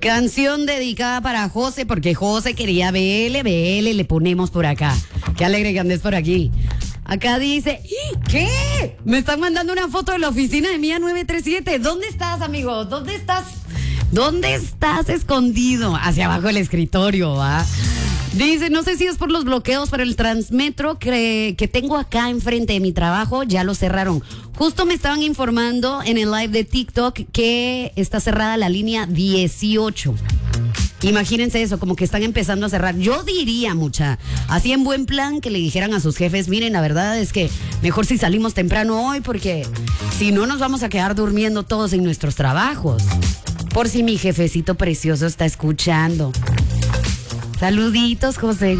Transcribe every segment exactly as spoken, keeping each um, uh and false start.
Canción dedicada para José, porque José quería B L, B L le ponemos por acá. Qué alegre que andes por aquí. Acá dice, ¿qué? Me están mandando una foto de la oficina de Mía nueve tres siete. ¿Dónde estás, amigo? ¿Dónde estás? ¿Dónde estás escondido? Hacia abajo del escritorio, ¿va? Dice, no sé si es por los bloqueos, pero el Transmetro que, que tengo acá enfrente de mi trabajo ya lo cerraron. Justo me estaban informando en el live de TikTok que está cerrada la línea dieciocho. Imagínense eso, como que están empezando a cerrar. Yo diría, mucha, así en buen plan, que le dijeran a sus jefes, miren, la verdad es que mejor si salimos temprano hoy, porque si no nos vamos a quedar durmiendo todos en nuestros trabajos. Por si mi jefecito precioso está escuchando. Saluditos, José.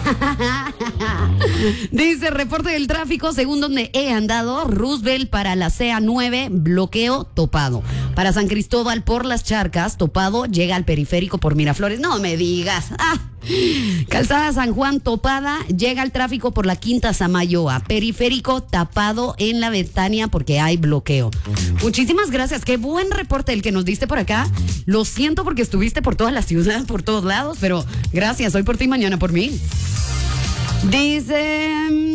Dice, reporte del tráfico, según donde he andado, Roosevelt para la C A nueve, bloqueo topado. Para San Cristóbal por las Charcas, topado, llega al periférico por Miraflores. No me digas. Ah. Calzada San Juan topada, llega el tráfico por la Quinta Samayoa, periférico tapado en la Betania porque hay bloqueo. Muchísimas gracias, qué buen reporte el que nos diste por acá. Lo siento porque estuviste por toda la ciudad, por todos lados, pero gracias, hoy por ti, mañana por mí. Dice,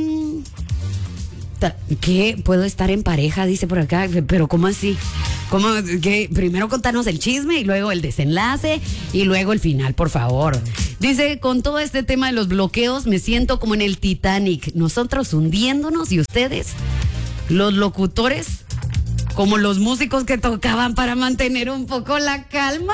¿qué? ¿Puedo estar en pareja? Dice por acá, pero ¿cómo así? ¿Cómo que primero contarnos el chisme y luego el desenlace y luego el final, por favor? Dice, con todo este tema de los bloqueos me siento como en el Titanic, nosotros hundiéndonos y ustedes, los locutores, como los músicos que tocaban para mantener un poco la calma.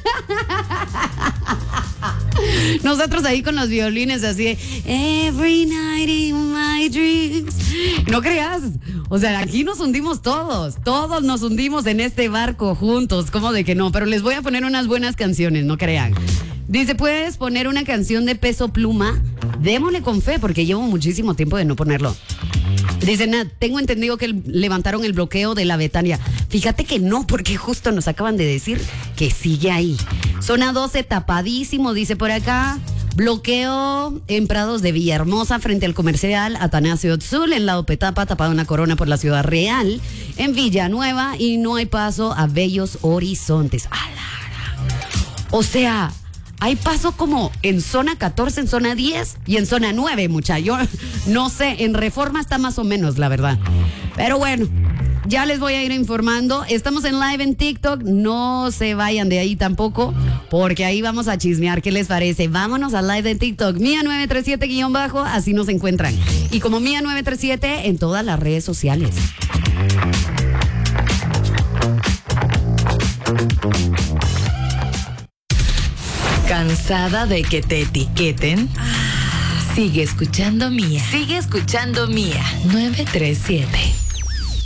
Nosotros ahí con los violines así de Every night in my dreams. No creas, o sea, aquí nos hundimos todos, todos nos hundimos en este barco juntos, ¿cómo de que no? Pero les voy a poner unas buenas canciones, no crean. Dice, ¿puedes poner una canción de Peso Pluma? Démosle con fe, porque llevo muchísimo tiempo de no ponerlo. Dice, Nat, tengo entendido que el, levantaron el bloqueo de la Betania. Fíjate que no, porque justo nos acaban de decir que sigue ahí. Zona doce tapadísimo, dice por acá. Bloqueo en Prados de Villahermosa frente al comercial Atanasio Tzul, en Lado Petapa, tapada una corona por la Ciudad Real. En Villanueva y no hay paso a Bellos Horizontes. ¡Alara! O sea, hay paso como en zona catorce, en zona diez y en zona nueve, mucha. Yo no sé, en Reforma está más o menos, la verdad. Pero bueno, ya les voy a ir informando. Estamos en live en TikTok, no se vayan de ahí tampoco, porque ahí vamos a chismear. ¿Qué les parece? Vámonos al live de TikTok, Mía nueve tres siete guión bajo, así nos encuentran. Y como Mía nueve tres siete en todas las redes sociales. ¿Cansada de que te etiqueten? Sigue escuchando Mía. Sigue escuchando Mía nueve tres siete.